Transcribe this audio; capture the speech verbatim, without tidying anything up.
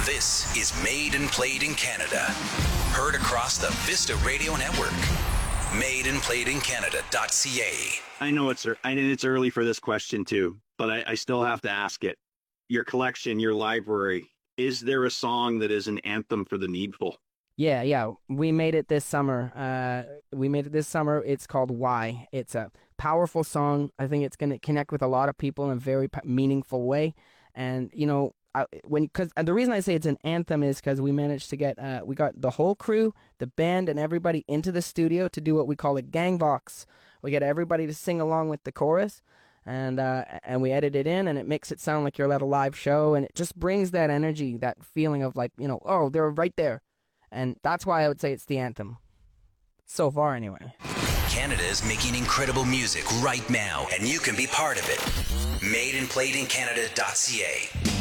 This is Made and Played in Canada. Heard across the Vista Radio Network. made and played in canada dot c a. I know it's I know it's early for this question too, but I, I still have to ask it. Your collection, your library, is there a song that is an anthem for the Needful? Yeah, yeah. We made it this summer. Uh, we made it this summer. It's called Why. It's a powerful song. I think it's going to connect with a lot of people in a very p- meaningful way. And, you know, I, when because the reason I say it's an anthem is because we managed to get, uh, we got the whole crew, the band, and everybody into the studio to do what we call a gang vox. We get everybody to sing along with the chorus. And uh, and we edit it in, and it makes it sound like you're at a live show. And it just brings that energy, that feeling of like, you know, oh, they're right there. And that's why I would say it's the anthem. So far, anyway. Canada is making incredible music right now, and you can be part of it. made and played in canada dot c a.